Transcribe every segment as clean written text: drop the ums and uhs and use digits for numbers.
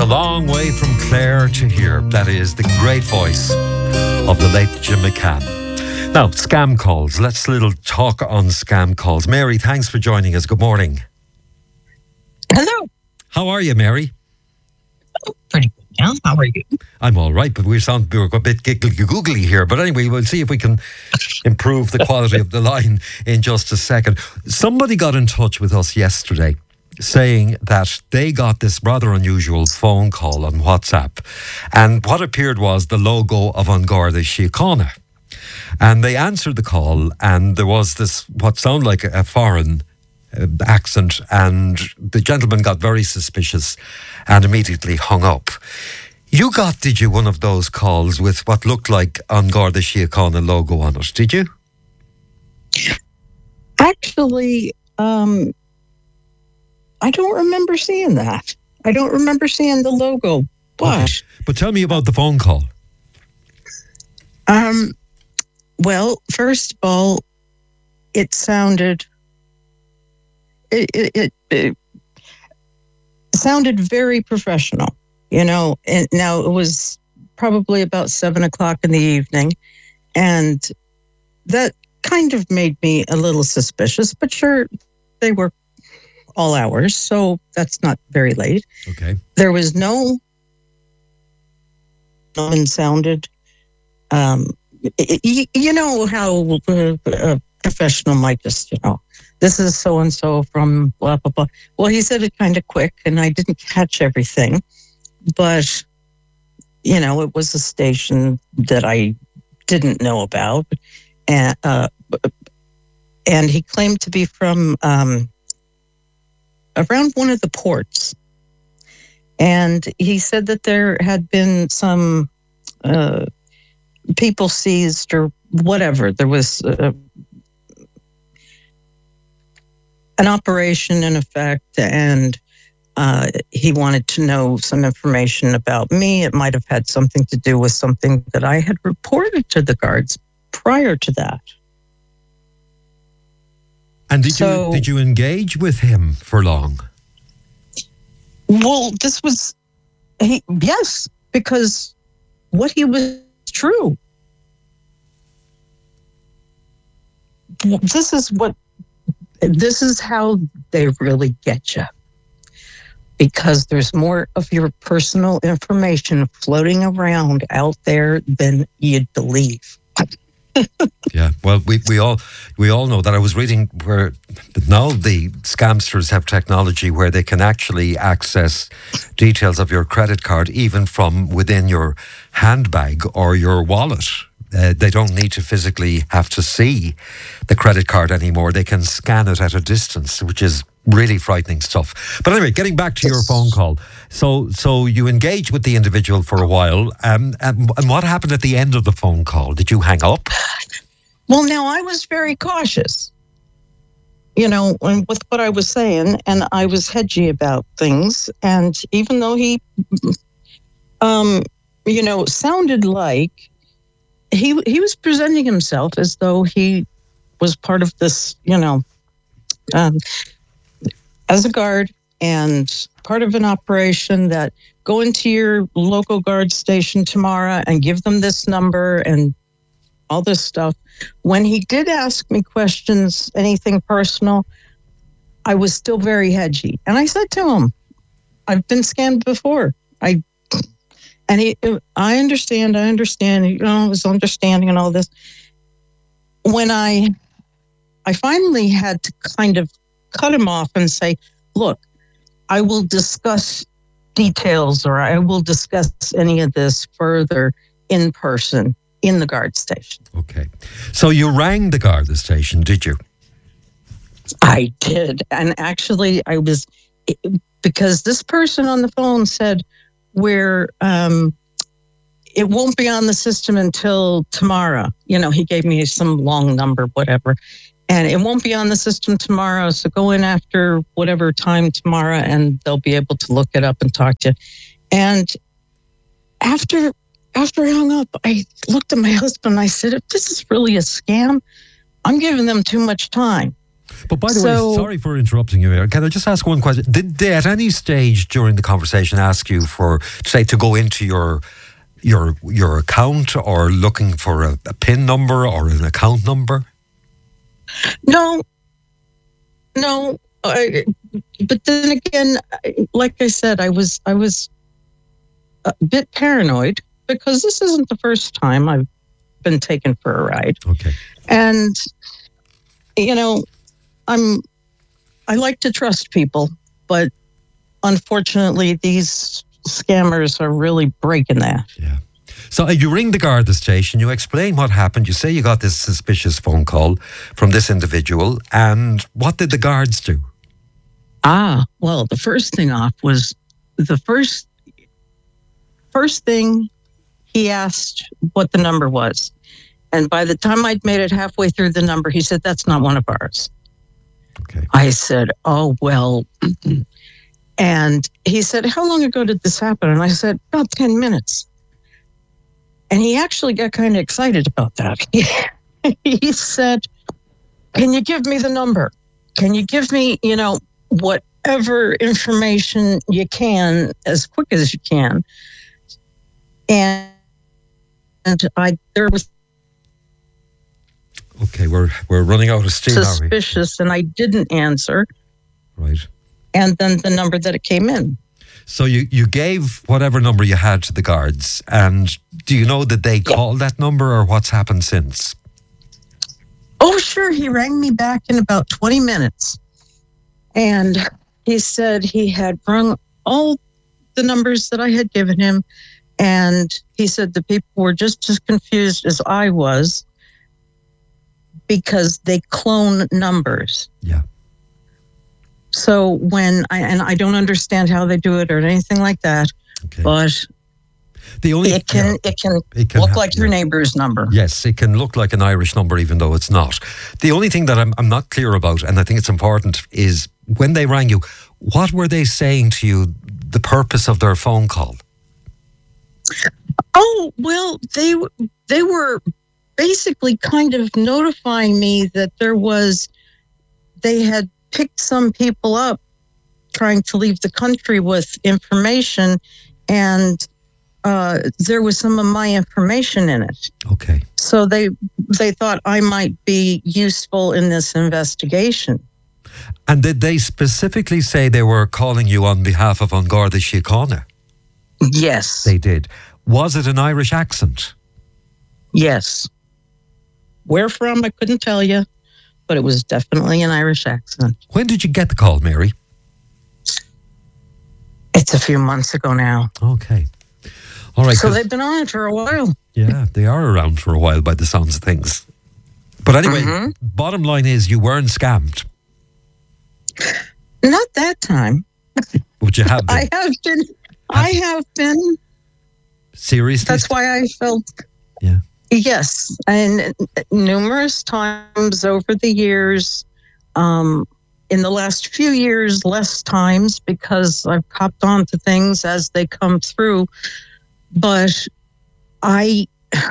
a long way from Clare to here. That is the great voice of the late Jim McCann. Now, scam calls. Let's little talk on scam calls. Mary, thanks for joining us. Good morning. Hello. How are you, Mary? Oh, pretty good now. How are you? I'm all right, but we're a bit googly here. But anyway, we'll see if we can improve the quality of the line in just a second. Somebody got in touch with us yesterday saying that they got this rather unusual phone call on WhatsApp, and what appeared was the logo of An Garda Síochána. And they answered the call, and there was this, what sounded like a foreign accent, and the gentleman got very suspicious and immediately hung up. Did you, one of those calls with what looked like An Garda Síochána logo on it, did you? Actually, I don't remember seeing that. I don't remember seeing the logo. But, okay. But tell me about the phone call. Well, first of all, it sounded it sounded very professional, you know. And now it was probably about 7:00 in the evening, and that kind of made me a little suspicious. But sure, they were all hours, so that's not very late. Okay. There was no one sounded. You know how a professional might just, this is so and so from blah blah blah. Well, he said it kind of quick, and I didn't catch everything, but it was a station that I didn't know about, and he claimed to be from around one of the ports, and he said that there had been some people seized or whatever. There was an operation in effect, and he wanted to know some information about me. It might have had something to do with something that I had reported to the guards prior to that. And did you engage with him for long? Well, yes, because what he was true. This is how they really get you, because there's more of your personal information floating around out there than you'd believe. Yeah, well, we all know that. I was reading where now the scamsters have technology where they can actually access details of your credit card even from within your handbag or your wallet. They don't need to physically have to see the credit card anymore. They can scan it at a distance, which is really frightening stuff. But anyway, getting back to your phone call. So you engaged with the individual for a while. And what happened at the end of the phone call? Did you hang up? Well, now I was very cautious, with what I was saying, and I was hedgy about things. And even though he, sounded like he was presenting himself as though he was part of this, as a guard and part of an operation that go into your local guard station tomorrow and give them this number and all this stuff. When he did ask me questions, anything personal, I was still very hedgy. And I said to him, I've been scammed before. I understand, I was understanding and all this. When I finally had to kind of cut him off and say, look, I will discuss details, or I will discuss any of this further in person in the guard station. Okay. So you rang the guard station, did you? I did. And actually because this person on the phone said it won't be on the system until tomorrow. He gave me some long number, whatever. And it won't be on the system tomorrow, so go in after whatever time tomorrow, and they'll be able to look it up and talk to you. And after I hung up, I looked at my husband and I said, if this is really a scam, I'm giving them too much time. But by the way, sorry for interrupting you here. Can I just ask one question? Did they at any stage during the conversation ask you for, say, to go into your account or looking for a PIN number or an account number? No. But then again, like I said, I was a bit paranoid because this isn't the first time I've been taken for a ride. Okay. And, I like to trust people, but unfortunately, these scammers are really breaking that. Yeah. So you ring the Garda station, you explain what happened, you say you got this suspicious phone call from this individual, and what did the guards do? Well, the first thing off was the first thing he asked what the number was. And by the time I'd made it halfway through the number, he said, "That's not one of ours." Okay. I said, "Oh, well." And he said, "How long ago did this happen?" And I said, "About 10 minutes. And he actually got kind of excited about that. He said, "Can you give me the number? Can you give me, whatever information you can as quick as you can?" And there was okay, we're running out of steam. Suspicious, and I didn't answer. Right. And then the number that it came in. So you gave whatever number you had to the guards, and do you know that they called that number or what's happened since? Oh, sure. He rang me back in about 20 minutes. And he said he had rung all the numbers that I had given him. And he said the people were just as confused as I was because they clone numbers. Yeah. So I don't understand how they do it or anything like that, but it can look like your neighbor's number. Yes, it can look like an Irish number even though it's not. The only thing that I'm not clear about, and I think it's important, is when they rang you, what were they saying to you, the purpose of their phone call? Oh, well, they were basically kind of notifying me that they had picked some people up trying to leave the country with information, and there was some of my information in it. Okay. So they thought I might be useful in this investigation. And did they specifically say they were calling you on behalf of An Garda Síochána? Yes. They did. Was it an Irish accent? Yes. Where from, I couldn't tell you, but it was definitely an Irish accent. When did you get the call, Mary? It's a few months ago now. Okay. All right. So they've been on it for a while. Yeah, they are around for a while by the sounds of things. But anyway, bottom line is you weren't scammed. Not that time. Would you have been? I have been. Seriously? That's why I felt. Yeah. Yes. And numerous times over the years, in the last few years, less times because I've copped on to things as they come through. But I'm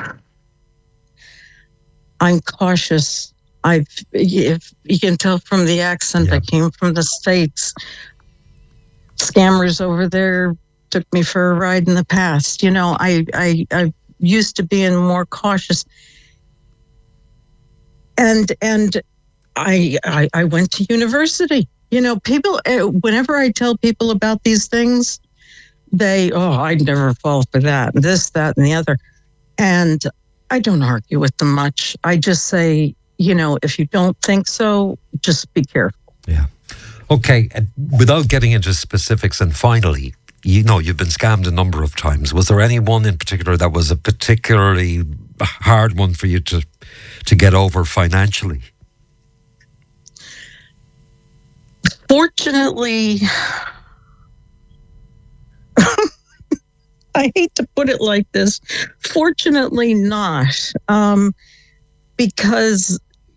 cautious. If you can tell from the accent, I came from the States. Scammers over there took me for a ride in the past. I used to being more cautious. And I went to university. People, whenever I tell people about these things, I'd never fall for that, this, that, and the other. And I don't argue with them much. I just say, if you don't think so, just be careful. Yeah. Okay. Without getting into specifics, and finally, you've been scammed a number of times. Was there any one in particular that was a particularly hard one for you to get over financially? Fortunately, I hate to put it like this. Fortunately not. Because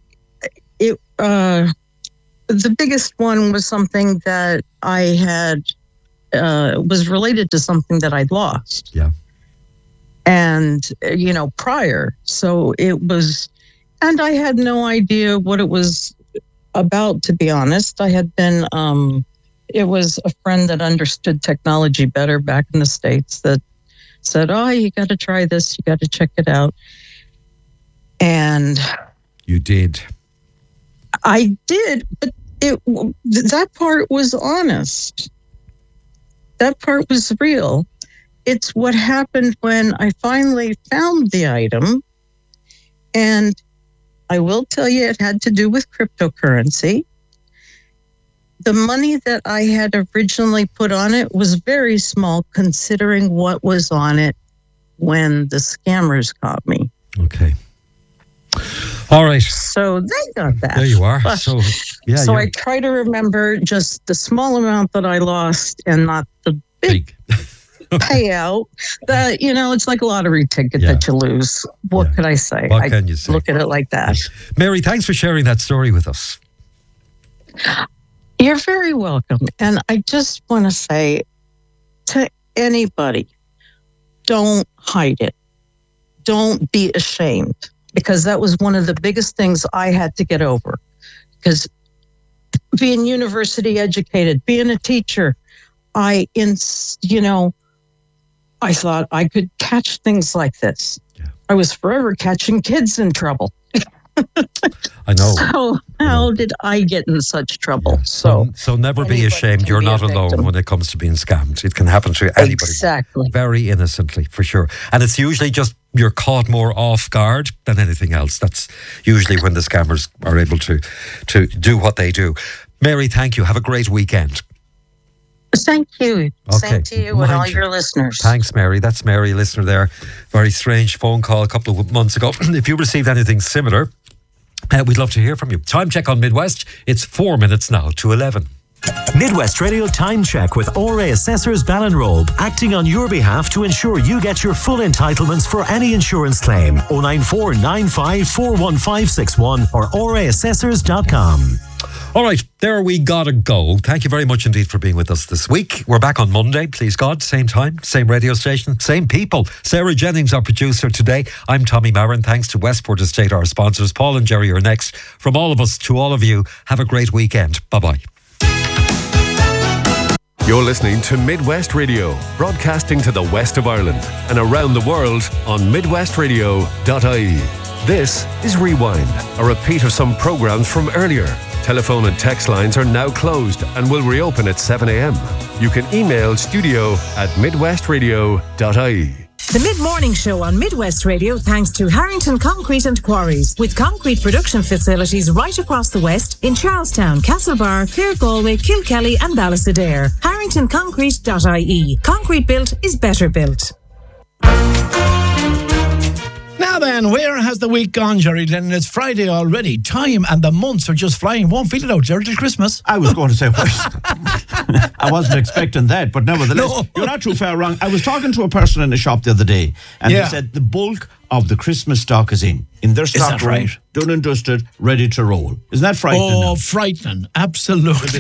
the biggest one was something that I had was related to something that I'd lost. Yeah. And, prior. So it was, and I had no idea what it was about to be honest. I had been, it was a friend that understood technology better back in the States that said, oh, you got to try this. You got to check it out. And you did. I did, but that part was honest. That part was real. It's what happened when I finally found the item. And I will tell you, it had to do with cryptocurrency. The money that I had originally put on it was very small considering what was on it when the scammers caught me. Okay. All right. So they got that. There you are. But, so I try to remember just the small amount that I lost and not the big. payout. That, it's like a lottery ticket that you lose. What could I say? What can you say? Look at it like that. Mary, thanks for sharing that story with us. You're very welcome. And I just want to say to anybody, don't hide it. Don't be ashamed, because that was one of the biggest things I had to get over. Because being university educated, being a teacher, I thought I could catch things like this. Yeah. I was forever catching kids in trouble. I know. So how did I get in such trouble? Yeah. So never be ashamed. You're not alone when it comes to being scammed. It can happen to anybody. Exactly. Very innocently, for sure. And it's usually just you're caught more off guard than anything else. That's usually when the scammers are able to do what they do. Mary, thank you. Have a great weekend. Thank you. Okay. Same to you and all your listeners. Thanks, Mary. That's Mary, listener there. Very strange phone call a couple of months ago. If you received anything similar, we'd love to hear from you. Time check on Midwest. It's 4 minutes now to 11. Midwest Radio Time Check with RA Assessors Ballinrobe, acting on your behalf to ensure you get your full entitlements for any insurance claim. 094 95 41561 or raassessors.com. All right, there we gotta go. Thank you very much indeed for being with us this week. We're back on Monday, please God. Same time, same radio station, same people. Sarah Jennings, our producer today. I'm Tommy Marin. Thanks to Westport Estate, our sponsors. Paul and Jerry are next. From all of us to all of you, have a great weekend. Bye-bye. You're listening to Midwest Radio, broadcasting to the west of Ireland and around the world on midwestradio.ie. This is Rewind, a repeat of some programs from earlier. Telephone and text lines are now closed and will reopen at 7 a.m. You can email studio@midwestradio.ie. The Mid-Morning Show on Midwest Radio thanks to Harrington Concrete and Quarries, with concrete production facilities right across the west in Charlestown, Castlebar, Clare, Galway, Kilkelly and Ballysadare. HarringtonConcrete.ie. Concrete built is better built. Now then, where has the week gone, Jerry Lennon? It's Friday already. Time and the months are just flying. Won't feel it out, Jerry, till Christmas. I was going to say, I wasn't expecting that, but nevertheless, You're not too far wrong. I was talking to a person in the shop the other day, and they said the bulk of the Christmas stock is in their stock room, right? Done and dusted, ready to roll. Isn't that frightening? Oh, frightening. Absolutely.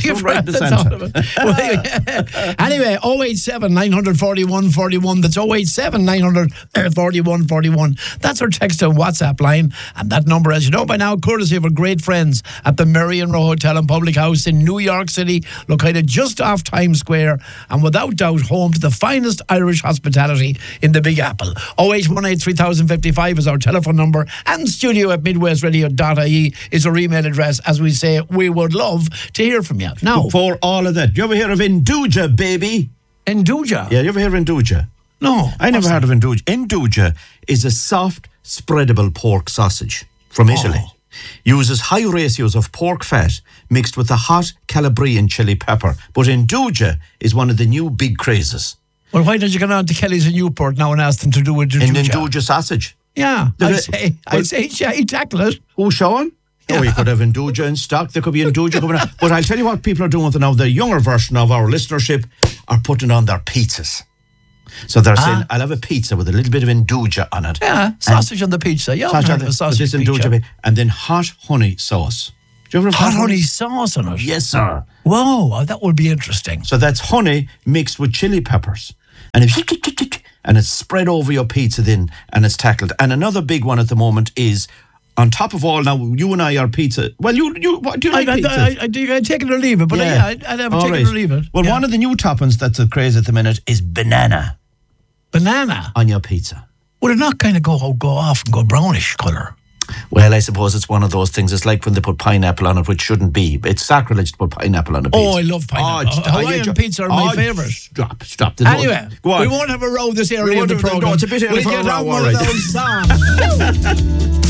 Anyway, 087 941 41. That's 087 941 41. That's our text and WhatsApp line. And that number, as you know by now, courtesy of our great friends at the Merrion Row Hotel and Public House in New York City, located just off Times Square, and without doubt home to the finest Irish hospitality in the Big Apple. 0818 3055 is our telephone number, and studio@midwestradio.ie is our email address. As we say, we would love to hear from you. Now, before all of that, you ever hear of Induja, baby? Induja? Yeah, you ever hear of Induja? No. I never heard of Induja. Induja is a soft, spreadable pork sausage from Italy. Uses high ratios of pork fat mixed with a hot Calabrian chili pepper. But Induja is one of the new big crazes. Well, why don't you go on to Kelly's in Newport now and ask them to do a Induja? An Induja sausage. Yeah, I'd say tackle it. Who's Sean? Yeah. Oh, you could have Induja in stock. There could be Induja coming out. But I'll tell you what people are doing now. The younger version of our listenership are putting on their pizzas. So they're saying, I'll have a pizza with a little bit of Induja on it. Yeah, sausage on the pizza. Yeah, sausage Induja. And then hot honey sauce. Do you ever have hot honey sauce on it? Yes, sir. Whoa, that would be interesting. So that's honey mixed with chili peppers. And it's spread over your pizza then, and it's tackled. And another big one at the moment is On top of all, now you and I are pizza. Well, what do you like pizza? I take it or leave it, but I'd have a take it or leave it. Well, one of the new toppings that's a craze at the minute is banana. Banana? On your pizza. Would it not kind of go off and go brownish colour? Well, I suppose it's one of those things. It's like when they put pineapple on it, which shouldn't be. It's sacrilege to put pineapple on a pizza. Oh, I love pineapple. Hawaiian pizza are my favourite. Stop. Anyway, go on. We won't have a row this area of the programme. No, it's a bit early for a row, all right. We'll get on one of those songs.